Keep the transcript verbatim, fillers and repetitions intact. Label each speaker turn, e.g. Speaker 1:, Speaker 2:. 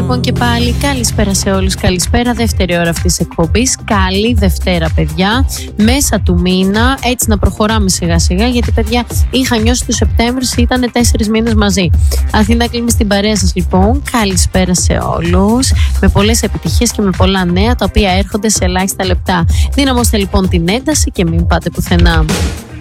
Speaker 1: λοιπόν και πάλι. Καλησπέρα σε όλους. Καλησπέρα. Δεύτερη ώρα αυτής της εκπομπής. Καλή Δευτέρα, παιδιά. Μέσα του μήνα. Έτσι να προχωράμε σιγά σιγά. Γιατί, παιδιά, είχα νιώσει το Σεπτέμβρη, ήταν τέσσερις μήνες μαζί. Αθήνα κλείνει στην παρέα σας, λοιπόν. Καλησπέρα σε όλους. Με πολλές επιτυχίες και με πολλά νέα τα οποία έρχονται σε ελάχιστα λεπτά. Δυναμώστε λοιπόν την ένταση και μην πάτε πουθενά.